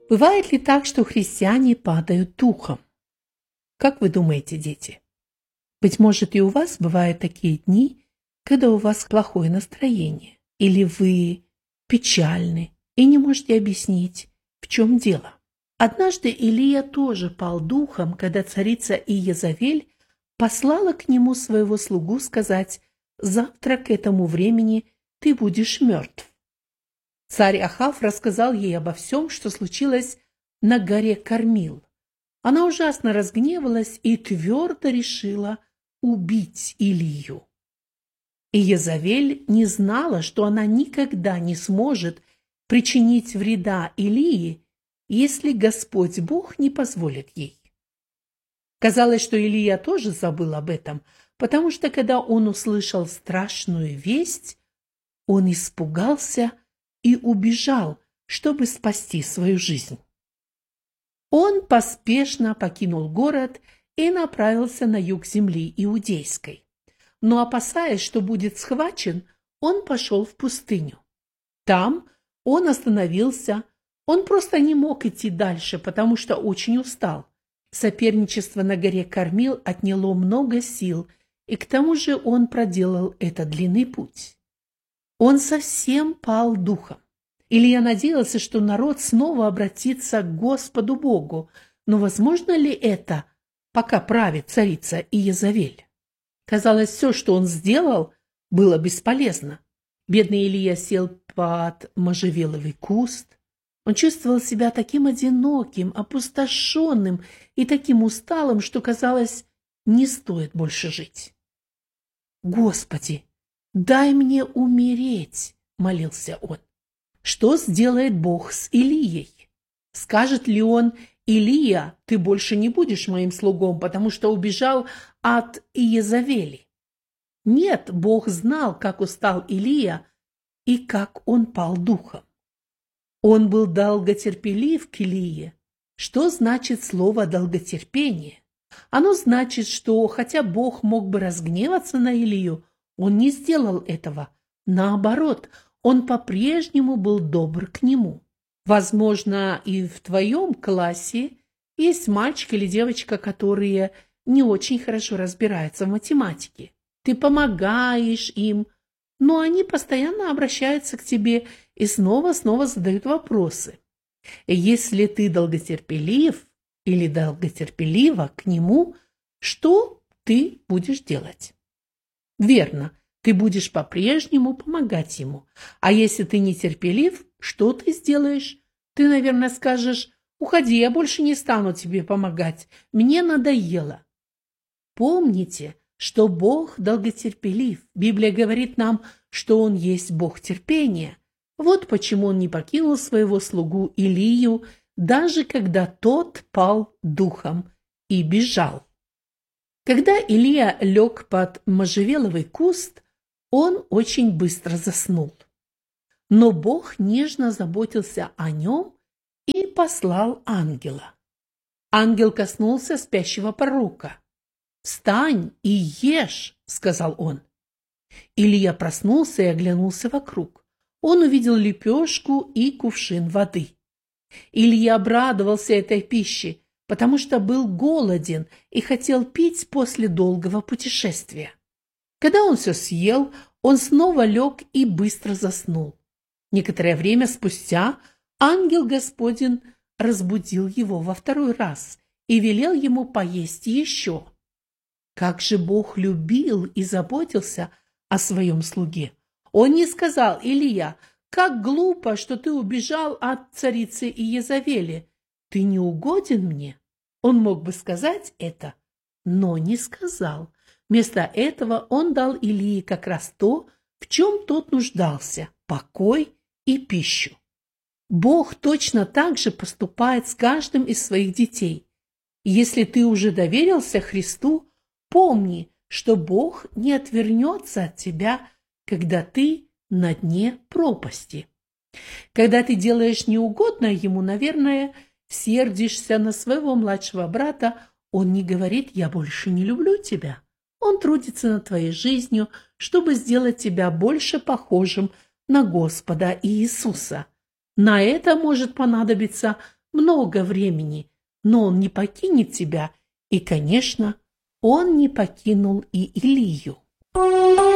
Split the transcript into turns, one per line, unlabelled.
Бывает ли так, что христиане падают духом? Как вы думаете, дети? Быть может, и у вас бывают такие дни, когда у вас плохое настроение, или вы печальны и не можете объяснить, в чем дело. Однажды Илия тоже пал духом, когда царица Иезавель послала к нему своего слугу сказать: «Завтра к этому времени ты будешь мертв». Царь Ахав рассказал ей обо всем, что случилось на горе Кармил. Она ужасно разгневалась и твердо решила убить Илию. Иезавель не знала, что она никогда не сможет причинить вреда Илии, если Господь Бог не позволит ей. Казалось, что Илия тоже забыл об этом, потому что, когда он услышал страшную весть, он испугался и убежал, чтобы спасти свою жизнь. Он поспешно покинул город и направился на юг земли иудейской. Но, опасаясь, что будет схвачен, он пошел в пустыню. Там он остановился, он просто не мог идти дальше, потому что очень устал. Соперничество на горе Кармил отняло много сил, и к тому же он проделал этот длинный путь. Он совсем пал духом. Илия надеялся, что народ снова обратится к Господу Богу, но возможно ли это, пока правит царица Иезавель? Казалось, все, что он сделал, было бесполезно. Бедный Илия сел под можжевеловый куст. Он чувствовал себя таким одиноким, опустошенным и таким усталым, что, казалось, не стоит больше жить. «Господи, дай мне умереть!» — молился он. Что сделает Бог с Илией? Скажет ли он: «Илия, ты больше не будешь моим слугом, потому что убежал от Иезавели»? Нет, Бог знал, как устал Илия и как он пал духом. Он был долготерпелив к Илие. Что значит слово «долготерпение»? Оно значит, что хотя Бог мог бы разгневаться на Илию, он не сделал этого. Наоборот, он по-прежнему был добр к нему. Возможно, и в твоем классе есть мальчик или девочка, которые не очень хорошо разбираются в математике. Ты помогаешь им, но они постоянно обращаются к тебе и снова задают вопросы. И если ты долготерпелив или долготерпелива к нему, что ты будешь делать? Верно. Ты будешь по-прежнему помогать ему. А если ты нетерпелив, что ты сделаешь? Ты, наверное, скажешь: «Уходи, я больше не стану тебе помогать. Мне надоело». Помните, что Бог долготерпелив. Библия говорит нам, что Он есть Бог терпения. Вот почему Он не покинул своего слугу Илию, даже когда тот пал духом и бежал. Когда Илия лег под можжевеловый куст, он очень быстро заснул. Но Бог нежно заботился о нем и послал ангела. Ангел коснулся спящего пророка. «Встань и ешь», — сказал он. Илия проснулся и оглянулся вокруг. Он увидел лепешку и кувшин воды. Илия обрадовался этой пище, потому что был голоден и хотел пить после долгого путешествия. Когда он все съел, он снова лег и быстро заснул. Некоторое время спустя ангел Господень разбудил его во второй раз и велел ему поесть еще. Как же Бог любил и заботился о своем слуге! Он не сказал: «Илия, как глупо, что ты убежал от царицы Иезавели. Ты не угоден мне». Он мог бы сказать это, но не сказал. Вместо этого он дал Илии как раз то, в чем тот нуждался – покой и пищу. Бог точно так же поступает с каждым из своих детей. Если ты уже доверился Христу, помни, что Бог не отвернется от тебя, когда ты на дне пропасти. Когда ты делаешь неугодное Ему, наверное, сердишься на своего младшего брата, он не говорит: «Я больше не люблю тебя». Он трудится над твоей жизнью, чтобы сделать тебя больше похожим на Господа Иисуса. На это может понадобиться много времени, но он не покинет тебя, и, конечно, он не покинул и Илию.